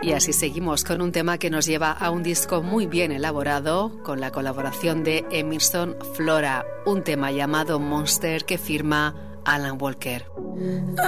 Y así seguimos con un tema que nos lleva a un disco muy bien elaborado, con la colaboración de Emerson Flora, un tema llamado Monster que firma Alan Walker.